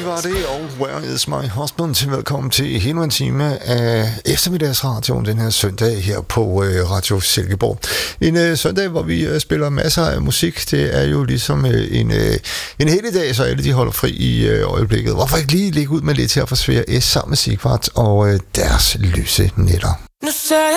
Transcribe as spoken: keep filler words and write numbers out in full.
var det, og Where is my husband? Velkommen til endnu en time af eftermiddagsradioen den her søndag her på øh, Radio Silkeborg. En øh, søndag, hvor vi øh, spiller masser af musik. Det er jo ligesom øh, en, øh, en helligdag, så alle de holder fri i øh, øjeblikket. Hvorfor ikke lige lægge ud med lidt her for Svea S sammen med Sigvart og øh, deres lyse nætter?